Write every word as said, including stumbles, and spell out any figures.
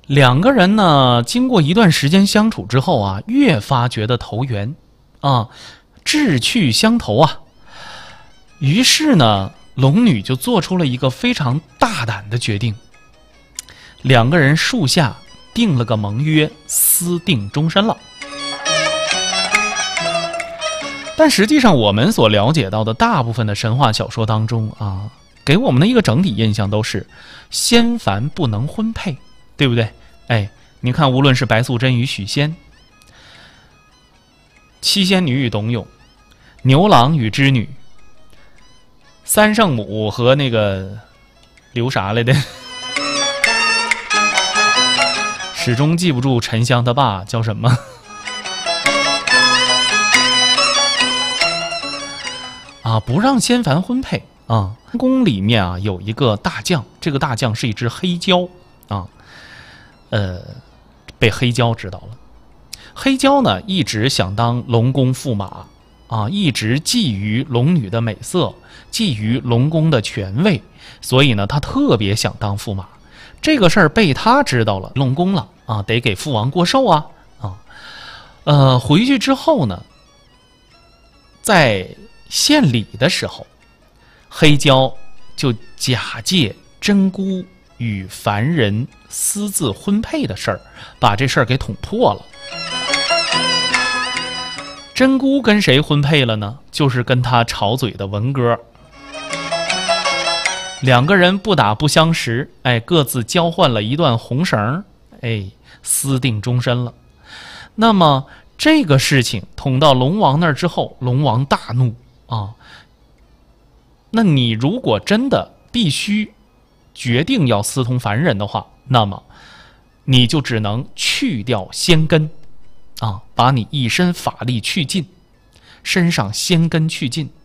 两个人呢，经过一段时间相处之后啊，越发觉得投缘啊，志趣相投啊。于是呢，龙女就做出了一个非常大胆的决定，两个人树下定了个盟约，私定终身了。但实际上，我们所了解到的大部分的神话小说当中啊，给我们的一个整体印象都是仙凡不能婚配，对不对？哎，你看，无论是白素贞与许仙，七仙女与董永，牛郎与织女，三圣母和那个刘啥来的，始终记不住沉香他爸叫什么。啊，不让仙凡婚配啊！宫里面啊有一个大将，这个大将是一只黑蛟啊，呃，被黑蛟知道了。黑蛟呢一直想当龙宫驸马啊，一直觊觎龙女的美色，觊觎龙宫的权位，所以呢他特别想当驸马。这个事儿被他知道了，龙宫了啊，得给父王过寿啊啊！呃，回去之后呢，在献礼的时候，黑蛟就假借真姑与凡人私自婚配的事儿，把这事儿给捅破了。真姑跟谁婚配了呢？就是跟他吵嘴的文哥。两个人不打不相识，哎，各自交换了一段红绳，哎，私定终身了。那么这个事情捅到龙王那儿之后，龙王大怒啊！那你如果真的必须决定要私通凡人的话，那么你就只能去掉仙根啊，把你一身法力去尽，身上仙根去尽，